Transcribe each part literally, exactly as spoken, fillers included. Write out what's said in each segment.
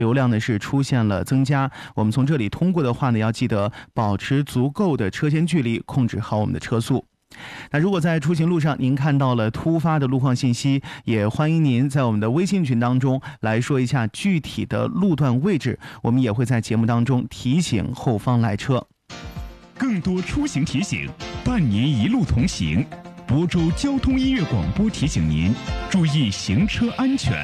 流量呢是出现了增加。我们从这里通过的话呢，要记得保持足够的车间距离，控制好我们的车速。那如果在出行路上您看到了突发的路况信息，也欢迎您在我们的微信群当中来说一下具体的路段位置，我们也会在节目当中提醒后方来车。 更多出行提醒，伴您一路同行。亳州交通音乐广播提醒您注意行车安全。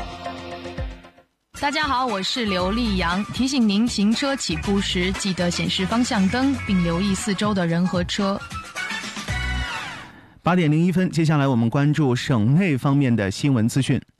大家好，我是刘丽阳，提醒您行车起步时记得显示方向灯，并留意四周的人和车。 八点零一分，接下来我们关注省内方面的新闻资讯。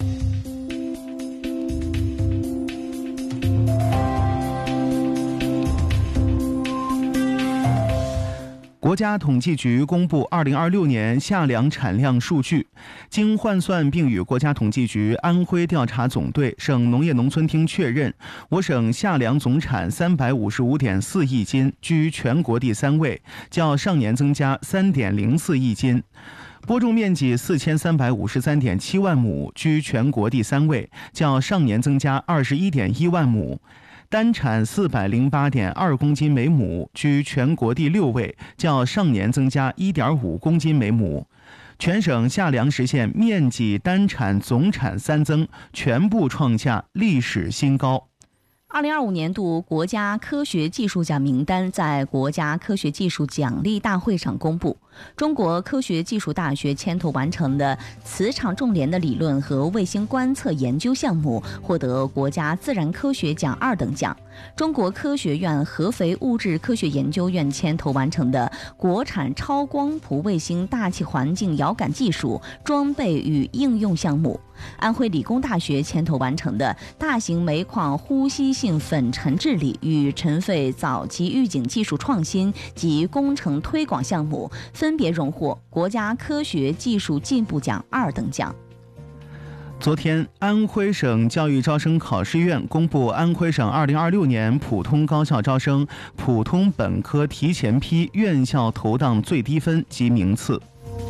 国家统计局公布二零二六年夏粮产量数据，经换算并与国家统计局安徽调查总队、省农业农村厅确认，我省夏粮总产三百五十五点四亿斤，居全国第三位，较上年增加三点零四亿斤。播种面积四千三百五十三点七万亩，居全国第三位，较上年增加二十一点一万亩。单产四百零八点二公斤每亩，居全国第六位，较上年增加一点五公斤每亩。全省夏粮实现面积、单产、总产三增，全部创下历史新高。 二零二五年度国家科学技术奖名单在国家科学技术奖励大会上公布。中国科学技术大学牵头完成的磁场重联的理论和卫星观测研究项目获得国家自然科学奖二等奖。中国科学院合肥物质科学研究院牵头完成的国产超光谱卫星大气环境遥感技术装备与应用项目。安徽理工大学牵头完成的大型煤矿呼吸性粉尘治理与尘肺早期预警技术创新及工程推广项目分别荣获国家科学技术进步奖二等奖。 昨天，安徽省教育招生考试院公布安徽省二零二六年普通高校招生普通本科提前批院校投档最低分及名次。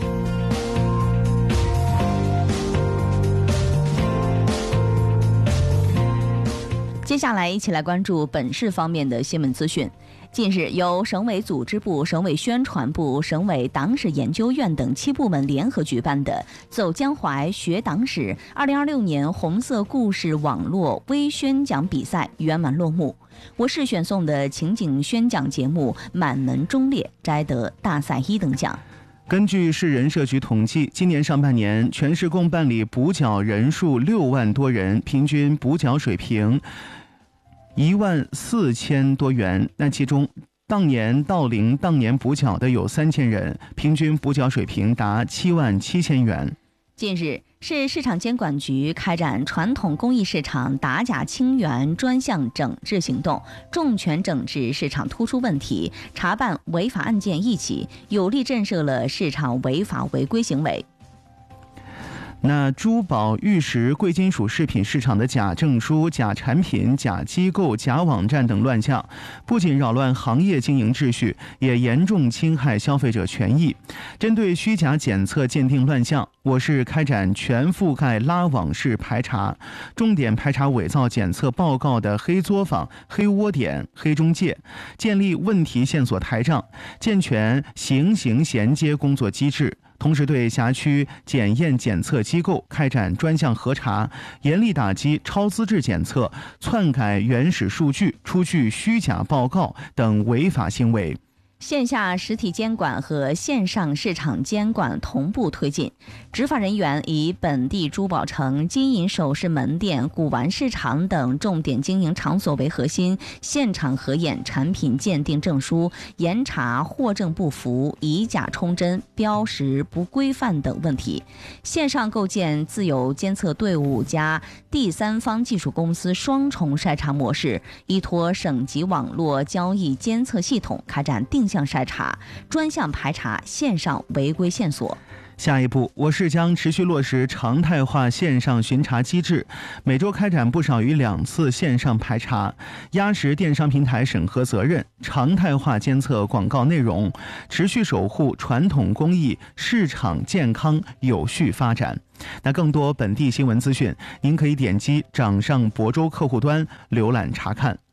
接下来一起来关注本市方面的新闻资讯。近日，由省委组织部、省委宣传部、省委党史研究院等七部门联合举办的“走江淮学党史”二零二六年红色故事网络微宣讲比赛圆满落幕。我市选送的情景宣讲节目满门忠烈，摘得大赛一等奖。 根据市人社局统计，今年上半年全市共办理补缴人数六万多人，平均补缴水平一万四千多元。那其中当年到龄当年补缴的有三千人，平均补缴水平达七万七千元。 近日，市市场监管局开展传统工艺市场打假清源专项整治行动，重拳整治市场突出问题，查办违法案件一起，有力震慑了市场违法违规行为。 那珠宝、玉石、贵金属饰品市场的假证书、假产品、假机构、假网站等乱象，不仅扰乱行业经营秩序，也严重侵害消费者权益。针对虚假检测鉴定乱象，我市开展全覆盖拉网式排查，重点排查伪造检测报告的黑作坊、黑窝点、黑中介，建立问题线索台账，健全形形衔接工作机制。同时对辖区检验检测机构开展专项核查，严厉打击超资质检测、篡改原始数据、出具虚假报告等违法行为。 线下实体监管和线上市场监管同步推进，执法人员以本地珠宝城、金银首饰门店、古玩市场等重点经营场所为核心，现场核验产品鉴定证书，严查货证不符、以假充真、标识不规范等问题。线上构建自有监测队伍加第三方技术公司双重筛查模式，依托省级网络交易监测系统开展定向筛查、专项排查线上违规线索。 下一步，我市将持续落实常态化线上巡查机制，每周开展不少于两次线上排查，压实电商平台审核责任，常态化监测广告内容，持续守护传统工艺市场健康有序发展。那更多本地新闻资讯，您可以点击掌上亳州客户端浏览查看。